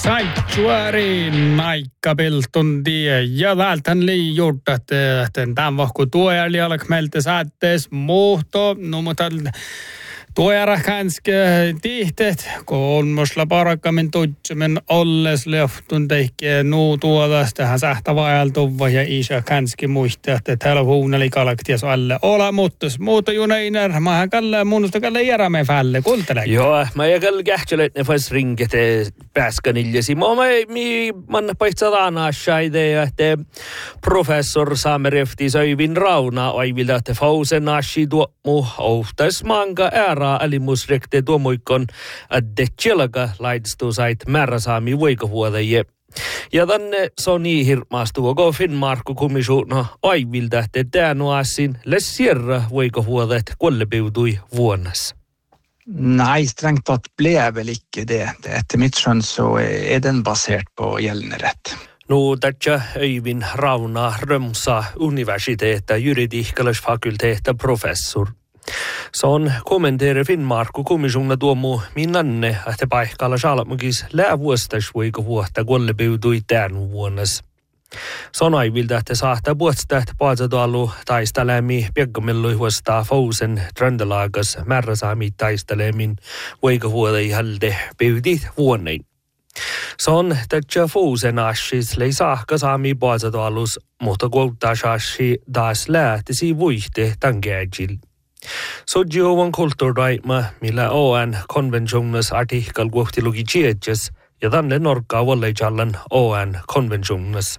Sanctuary naikapiltundi ja täältähän liijuutta, että tämän vahku tuojali alkaa meiltä saattes muhto, no mutta tuojara kanske tihtet, kun musla parakkamin tutsemen olles leftun teikke nuu tuodasta hän sähtävajaltuva ja isä kanske muistaa, että täällä huuneli kalaktias alle ola mutta junainer, mä kalle munusta kalle järame fälle, kuuntelekin. Joo, mä jäkäl kähtselet ne fas ringet pääskäniljesi. Manna paitsadaan ashaide, että professor Samerefti Öivin Rauna aivilta, että fausen ashi tuo muu ohtas manga ära alimusrekte tuomuikon adde tjelaka laitstusait määräsaami voikavuodaje. Ja tänne Sony hirmaastuu, kun Finnmarku kommissioona aivilta, että tänuasin lässierra voikavuodat kollepeutui vuonnassa. Nej, strängt tatt blev väl icke det. Efter mitt skön så är den baserat på gällande rätt. No, tässä Öivin Rauna Römsa universiteetta juridiikkalasfakulteetta professor. Se on kommenteeri Finnmarku kommissioona tuomu minanne, että paikalla salmukis läävuostas voikavuotta kollepeutui tämän vuonnassa. Sonaivilta, että saattaa puolesta, että paatatoalu taistelemi piekkamillui huostaa Fousen Tröndelagas määräsaami taistelemin voikavuotai halde pyytit vuonnein. Se on, että Fousen ashis lei saakka saami paatatoalus, mutta kuuttaasasi taas lähtisi vuihte tankeajil. Sodjouvan kulttuurdaima, millä ON konventionas artikkel kuhtilugi tjeetjes, ja tänne norkaa valleijallan ON konventionas.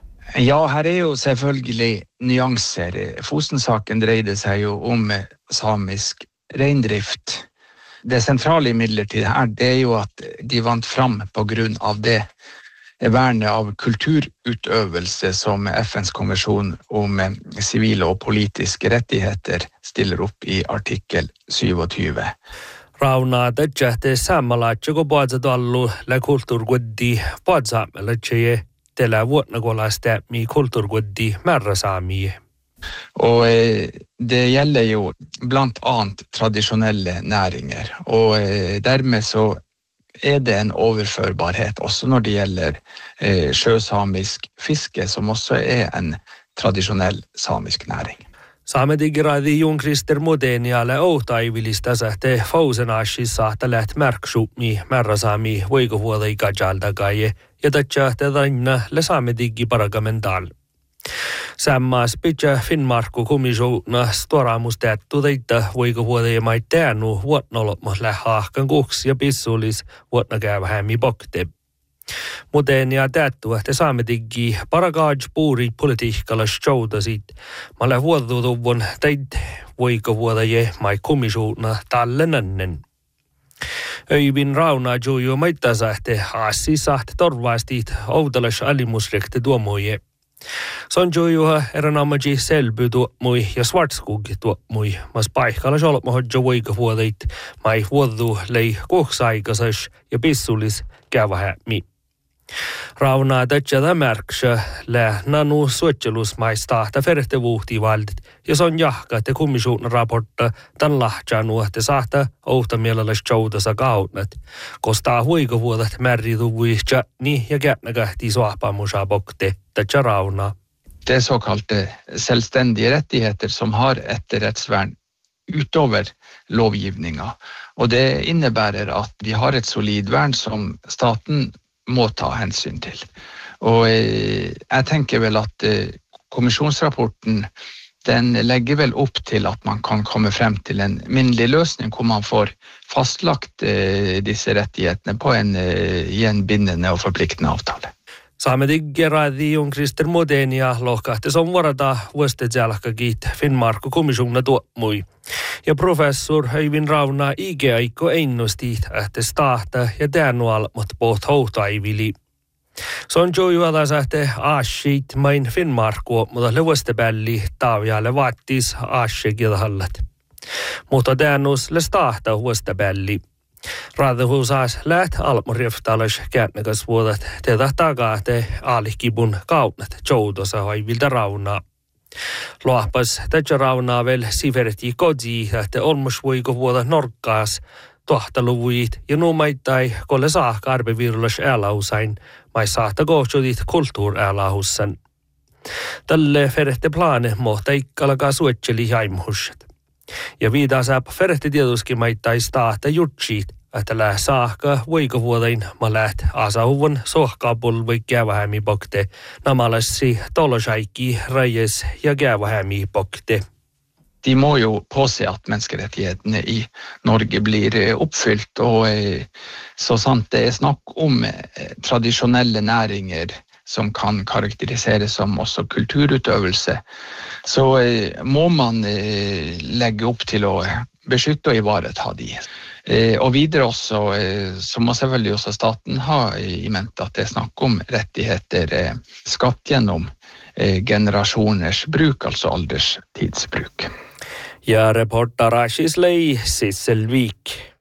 Ja, här är ju selvfølgelig nyanser. Fosen-saken dreide sig ju om samisk reindrift. Det centrala imidlertid här, det är ju att de vant fram på grund av det värnet av kulturutövelse som FNs konvention om civila och politiska rättigheter ställer upp i artikel 27. Rauna tätsähtee saamalaatja, kun paatsatallu lä kulttuurkutti paatsaamalaatja tällä vuonna kolasta mi kulturgoddi märrasaami. Och det gäller ju bland annat traditionella näringar och därmed så är det en överförbarhet också när det gäller sjösamisk fiske som också är en traditionell samisk näring. Saamedigraadi Jon-Krister Modenialle outaivilista sähtee Fausenashissa saattaa läht märksupmi märrasaami voikovuodai kajaltakaje ja tätsähtee tainna le saamedigi paragamental. Sammas pitää Finnmarku komissioona storamustättu teitä voikovuodai mai täänu vuotnolopmas lähaahkan kuksi ja pissulis vuotna käyvähämmi pokte. Modenia tättu, että saamedigi paragaaj puuri politiikalla showdasit. Mä olen vuodutuvun teit voikovuodaje mai komissioona tallennannen. Öivin Rauna juju maittasähte assi sahte torvaastit oudalas alimusrekte tuomoje. Son jujuha eränaamaji selby tuomui ja Svartskog tuomui, mas paikalla solmahodjo voikovuodait mai vuodu lei kuhsaikasas ja pissulis käyvähämi. Rauna tätsä märksä lää nanu suotselusmaistahta ferhtevuhtivaldit ja son jahka te kommissioon raportta tan lahtjanu te sahta ouhtamielalas joudasa kaunat kostaa huikovuodat märriduvuihja ni ja kätnäkähti soahpamusa bokte tätsä Rauna. Det är så kallade självständiga rättigheter som har ett rättsvärn utöver lovgivninga och det innebär att vi har ett solid värn som staten må ta hänsyn till. Och jag tänker väl att kommissionsrapporten den lägger väl upp till att man kan komma fram till en mindre lösning där man får fastlagt dessa rättigheter på i en bindande och förpliktande avtal. Saamedigraadi Jon-Krister Modenia lohkahti son varata vuostetjälkäkiit Finnmarku komissioona tuomui. Ja professor Öivin Rauna igeaikko ennusti, että stahta ja tänual mot poht houtaivili. Son jujuada sähte aashit main Finnmarku, mutta levostepälli taavialle vaattis aashikilhallat. Mutta tänus le stahta vuostepälli. Raadhuusas läht almorjeftalas käännekäs vuodat teitä takaa te aalikibun kaunat joutosa hoivilta Raunaa. Loahpas tätsä Raunaa vel siverti kodzi, että olmus voiko vuoda norkkaas tohtaluvuit ja nuumaittai kolle saakka arvevirlas älausain, mai saata kohtsudit kulttuurälaussan. Tälle ferehte plane mohta ikkalakaa suetseli jaimhusset. Ja viidaa saapa ferehte tietuskin maittai staahta jutsiit, että lää saakka voikovuodain ma läht asauvan sohkaapul voi kävähämi pokte, namalassi tolosaikki rajes ja kävähämi pokte. De må jo påse at menneskerettighetene i Norge blir oppfylt, og så sant det snakk om tradisjonelle næringer som kan karakteriseres som også kulturutøvelse, så må man legge opp til å beskytte og ivareta de. Og videre også, så må selvfølgelig også staten ha i mente at det er snakk om rettigheter skapt gjennom generasjoners bruk, altså alderstidsbruk. Ja reporterasis lei Sissel Vik.